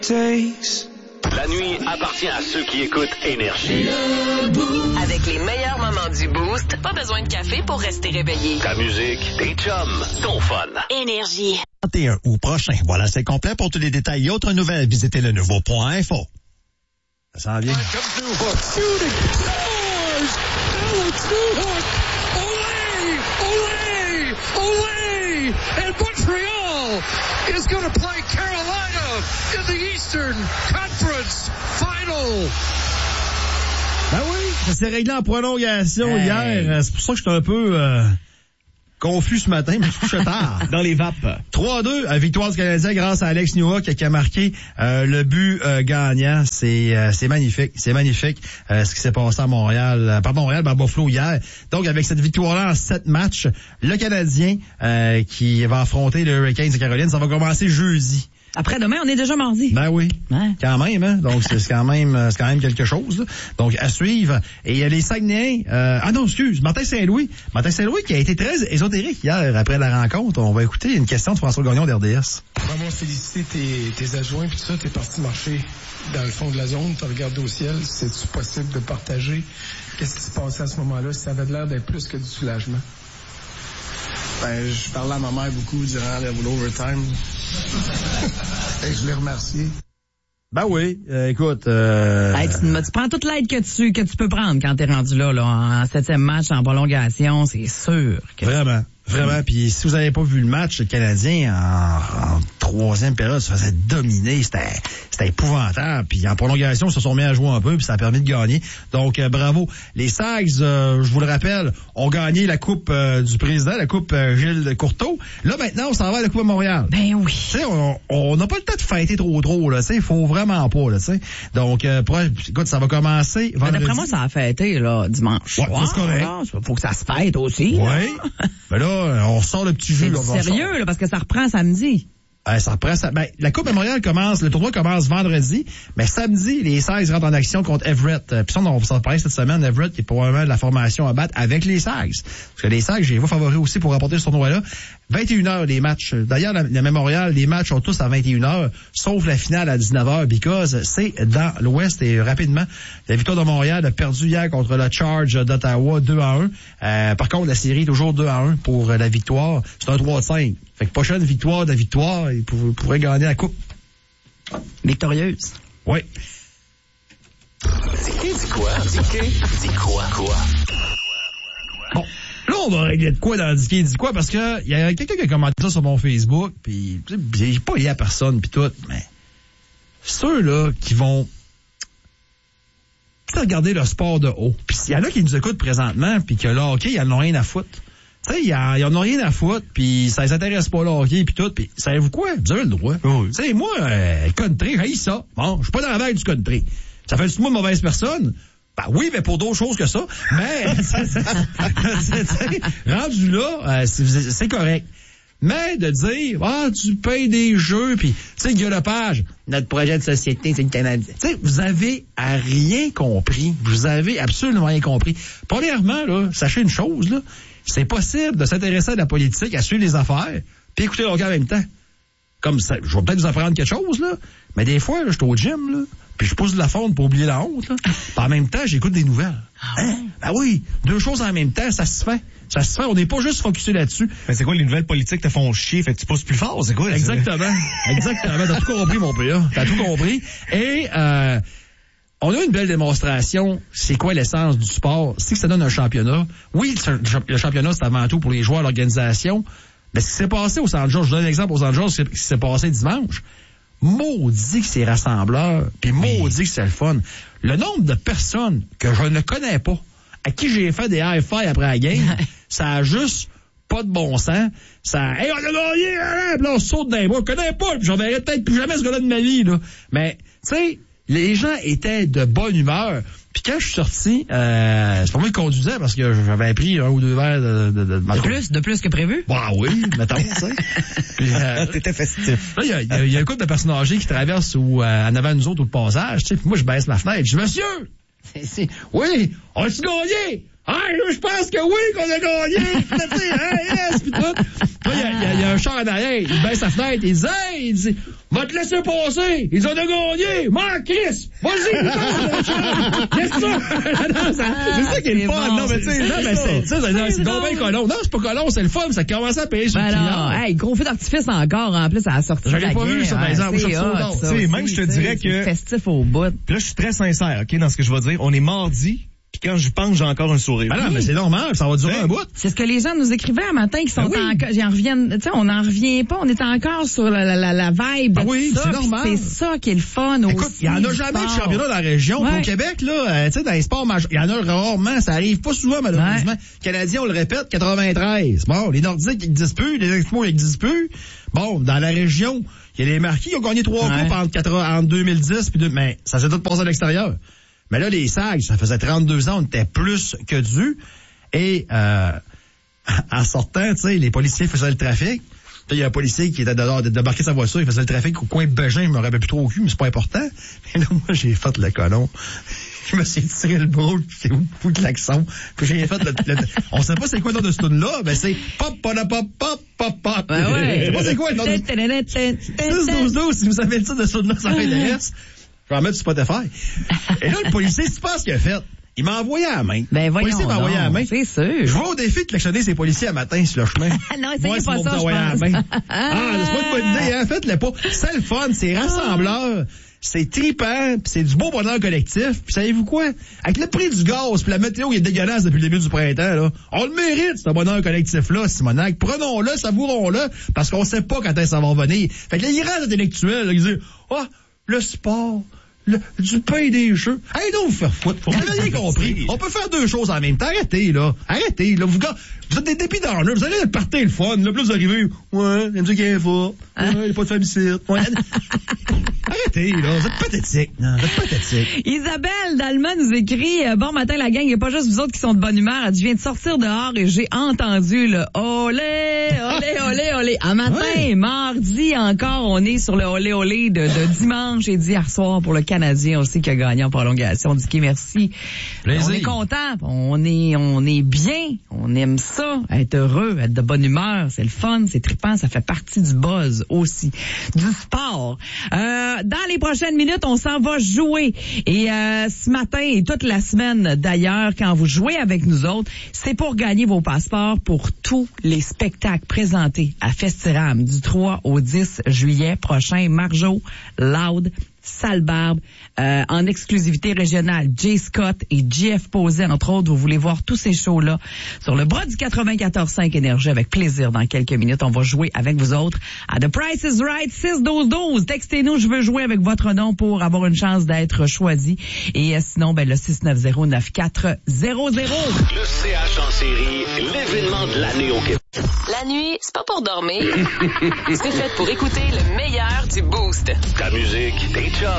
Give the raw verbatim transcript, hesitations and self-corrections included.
La nuit appartient à ceux qui écoutent Énergie. Avec les meilleurs moments du Boost, pas besoin de café pour rester réveillé. Ta musique, tes chums, ton fun. Énergie. trente et un août prochain. Voilà, c'est complet. Pour tous les détails et autres nouvelles, visitez le nouveau point info. Ça s'en vient. And Montreal is going to play Carolina in the Eastern Conference Final. Ben oui, ça s'est réglé en prolongation hey. hier. C'est pour ça que j'étais un peu euh, confus ce matin, mais je couche tard. Dans les vapes. trois à deux, victoire du Canadien grâce à Alex Newhook qui a marqué euh, le but euh, gagnant. C'est euh, c'est magnifique, c'est magnifique euh, ce qui s'est passé à Montréal, euh, pas Montréal, mais à Buffalo hier. Donc avec cette victoire-là en sept matchs, le Canadien euh, qui va affronter le Hurricanes de Caroline, ça va commencer jeudi. Après-demain, on est déjà mardi. Ben oui, ouais. Quand même, hein. Donc c'est quand même, c'est quand même quelque chose. Là. Donc à suivre. Et il y a les Saguenayens. Euh, ah non, excuse, Martin Saint-Louis. Martin Saint-Louis qui a été très ésotérique hier après la rencontre. On va écouter une question de François Gagnon d'R D S. Vraiment féliciter tes, tes adjoints puis tout ça. T'es parti marcher dans le fond de la zone. T'as regardé au ciel. C'est-tu possible de partager? Qu'est-ce qui se passait à ce moment-là? Ça avait l'air d'être plus que du soulagement. Ben, je parlais à ma mère beaucoup durant l'overtime. Et je l'ai remercié. Ben oui, euh, écoute... Euh... Hey, tu, tu prends toute l'aide que tu que tu peux prendre quand t'es rendu là, là, en septième match, en prolongation, c'est sûr. Que Vraiment, vraiment. Puis si vous avez pas vu le match, le Canadien, en, en troisième période, se faisait dominer. C'était c'était épouvantable. Puis en prolongation, ils se sont mis à jouer un peu, puis ça a permis de gagner. Donc, euh, bravo. Les Sags, euh, je vous le rappelle, ont gagné la Coupe euh, du Président, la Coupe euh, Gilles Courteau. Là, maintenant, on s'en va à la Coupe de Montréal. Ben oui. Tu sais, on n'a pas le temps de fêter trop trop, là. Tu sais, il faut vraiment pas, là, tu sais. Donc, euh, pour, écoute, ça va commencer vendredi. Ben, d'après moi, ça a fêté, là, dimanche. Ouais, c'est correct. Il faut que ça se fête aussi. Oui. Ben là, on sort le petit jeu. C'est sérieux, là, parce que ça reprend samedi. Euh, ça reprend ça. Ben, la Coupe Memorial commence, le tournoi commence vendredi, mais samedi, les Sags rentrent en action contre Everett. Euh, puis ça, on va s'en parler cette semaine, Everett, qui est probablement de la formation à battre avec les Sags. Parce que les Sags, j'ai vu favoris aussi pour remporter ce tournoi-là. vingt et une heures, les matchs. D'ailleurs, la, la Memorial, les matchs sont tous à vingt et une heures, sauf la finale à dix-neuf heures, because c'est dans l'Ouest. Et rapidement, la victoire de Montréal a perdu hier contre le Charge d'Ottawa deux à un. Euh, par contre, la série est toujours deux à un pour la victoire. C'est un trois à cinq. Fait que prochaine victoire de la victoire, il pourrait, pourrait gagner la coupe. Victorieuse. Oui. Dis dis quoi? Dis dis quoi? Quoi? Bon. Là, on va régler de quoi dans le Dicky dit quoi? Parce que il y a quelqu'un qui a commenté ça sur mon Facebook, puis j'ai pas lié à personne, puis tout, mais ceux là qui vont regarder le sport de haut. Puis s'il y en a qui nous écoutent présentement, puis que là, OK, ils en ont rien à foutre. Tu sais, ils en ont rien à foutre, puis ça les intéresse pas le hockey, puis tout, puis savez-vous quoi? Vous avez le droit. Oui. Tu sais, moi, euh, country, j'ai ça. Bon, je suis pas dans la vague du country. Ça fait du moi mauvaise personne? Ben oui, mais pour d'autres choses que ça. Mais, rendu là, euh, c'est, c'est correct. Mais de dire, ah, tu payes des jeux, puis, tu sais, Guy Lepage, notre projet de société, c'est le Canadien. Tu sais, vous avez à rien compris. Vous avez absolument rien compris. Premièrement, là, sachez une chose, là, c'est possible de s'intéresser à la politique, à suivre les affaires, puis écouter le hockey en même temps. Comme ça, je vais peut-être vous apprendre quelque chose, là, mais des fois, là, je suis au gym, là, puis je pousse de la fonte pour oublier la honte, là. Puis en même temps, j'écoute des nouvelles. Hein? Ben oui, deux choses en même temps, ça se fait. Ça se fait, on n'est pas juste focusé là-dessus. Mais c'est quoi, les nouvelles politiques te font chier, fait que tu pousses plus fort, c'est quoi? Exactement, exactement, t'as tout compris, mon père, t'as tout compris. Et, euh, on a une belle démonstration. C'est quoi l'essence du sport? C'est que ça donne un championnat. Oui, le championnat, c'est avant tout pour les joueurs, l'organisation. Mais ce qui s'est passé au Centre Georges, je donne un exemple au Centre Georges, ce qui s'est passé dimanche. Maudit que c'est rassembleur, puis maudit que c'est le fun. Le nombre de personnes que je ne connais pas, à qui j'ai fait des high-five après la game, ça a juste pas de bon sens. Ça, hey, on a gagné, hein, puis là, on saute dans les bois. Je connais pas, puis j'en verrai peut-être plus jamais ce gars-là de ma vie, là. Mais, tu sais, les gens étaient de bonne humeur. Puis quand je suis sorti, euh, c'est pas moi qui conduisais parce que j'avais pris un ou deux verres de... De, de, de plus, de plus que prévu? Bah oui, mettons, tu sais. Euh, T'étais festif. Là, il y a, y, a, y a un couple de personnes âgées qui traversent ou, euh, en avant nous autres au passage, tu sais. Puis moi, je baisse ma fenêtre. Je dis, monsieur! C'est, c'est, oui, on a-tu gagné? Ah, je pense que oui, qu'on a gagné. Tu sais, hein, yes, pis tout. Là, il y, a- y a un char en arrière, il baisse sa fenêtre, il dit, hey, il dit, va te laisser passer. Ils ont gagné. Man, Chris, vas-y, laisse ça. Non, ça- c'est ça qui est le fun. bon, non, mais tu sais, non, mais c'est, ça, c'est, non, c'est donc bien colon. Non, c'est pas colon, c'est le fun. Ça commence à payer sur Ben le non, client. hey, gros feu d'artifice encore, en plus, à la sortie. J'avais de la pas vu guerre. ça, par exemple. Ouais, Je suis c'est sûr, hot, non. ça Tu sais, aussi, même je te tu sais, dirais c'est que- festif au bout. Puis là, je suis très sincère, OK, dans ce que je vais dire. On est mardi, puis quand je pense, j'ai encore un sourire. Ben non, mais c'est normal, ça va durer Ben, un bout. C'est ce que les gens nous écrivaient un matin qui sont Ben oui. encore, j'en reviens, tu sais, on n'en revient pas, on est encore sur la, la, la, la vibe de Ben oui, tout ça. c'est puis normal. C'est ça qui est le fun aussi. Écoute, il y en a du jamais de sport. championnat dans la région. Ouais. Au Québec, là, euh, tu sais, dans les sports majeurs, il y en a rarement. Ça arrive pas souvent, malheureusement. Canadiens, on le répète, quatre-vingt-treize. Bon, les Nordiques, ils n'existent plus. Les Expos, ils n'existent plus. Bon, dans la région, il y a les Marquis qui ont gagné trois Ouais. coupes entre, quatre- entre deux mille dix puis deux, mais ça s'est tout passé à l'extérieur. Mais là, les Sags, ça faisait trente-deux ans, on était plus que dû. Et, euh, en sortant, tu sais, les policiers faisaient le trafic. Puis il y a un policier qui était dehors, de débarquer sa voiture, il faisait le trafic au coin de Bégin, je me rappelle plus trop au cul, mais c'est pas important. Mais là, moi, j'ai fait le colon. Je me suis tiré le bras, puis c'est au bout de l'accent. Puis j'ai fait le, le- on sait pas c'est quoi le nom de ce tune-là, mais c'est pop, pop, pop, pop, pop, pop. Ben ouais. Je sais pas c'est quoi le nom de six douze douze, si vous savez le titre de ce tune-là, ça m'intéresse. Je vais en mettre sur Spotify. Et là, le policier, c'est pas ce qu'il a fait. Il m'a envoyé à la main. Ben Le voyons policier m'a envoyé à la donc, main. c'est sûr. Je vais au défi de collectionner ces policiers à matin sur le chemin. Non, essayez Moi, c'est pas mon ça, petit je envoyé à la pense. main. Ah, c'est pas une bonne idée, hein. Faites-le pas. C'est le fun, c'est rassembleur. C'est trippant, pis c'est du beau bonheur collectif. Puis savez-vous quoi? Avec le prix du gaz, puis la météo qui est dégueulasse depuis le début du printemps, là, on le mérite, ce bonheur collectif-là, Simonac. Prenons-le, savourons-le, parce qu'on sait pas quand est-ce que ça va revenir. Fait que là, il reste intellectuel, là, il dit, ah, le sport, le, du pain et des jeux. Allez donc vous faire foutre. Vous avez rien compris. On peut faire deux choses en même temps. Arrêtez, là. Arrêtez, là. Vous, gars, vous êtes des dépits d'honneur. Vous allez le partir le fun. Là, plus vous arrivez, ouais, il y a musique qui est fort. Ouais, il n'y a pas de famicide. Ouais. Arrêtez, là. Vous êtes pathétique. Vous êtes pathétique. Isabelle d'Allemagne nous écrit euh, bon matin la gang, il n'y a pas juste vous autres qui sont de bonne humeur. Elle dit, je viens de sortir dehors et j'ai entendu le olé, olé, olé, olé. Un matin, Ouais. mardi encore, on est sur le olé, olé de, de dimanche et d'hier soir pour le Canadien aussi qui a gagné en prolongation. Dicky, merci. Plaisir. On est content, on est, on est bien, on aime ça, être heureux, être de bonne humeur, c'est le fun, c'est trippant, ça fait partie du buzz aussi, du sport. Euh, dans les prochaines minutes, on s'en va jouer. Et euh, ce matin et toute la semaine d'ailleurs, quand vous jouez avec nous autres, c'est pour gagner vos passeports pour tous les spectacles présentés à Festiram du trois au dix juillet prochain. Marjo, Loud, Sale Barbe, euh, en exclusivité régionale, Jay Scott et J F Posé, entre autres. Vous voulez voir tous ces shows-là sur le bras du quatre-vingt-quatorze cinq Énergie avec plaisir. Dans quelques minutes, on va jouer avec vous autres à The Price is Right, six douze douze. Textez-nous, je veux jouer avec votre nom pour avoir une chance d'être choisi. Et euh, sinon, ben le six neuf zéro neuf quatre zéro zéro. Le C H en série, l'événement de l'année au Québec. La nuit, c'est pas pour dormir. C'est fait pour écouter le meilleur du Boost. Ta musique, tes chums.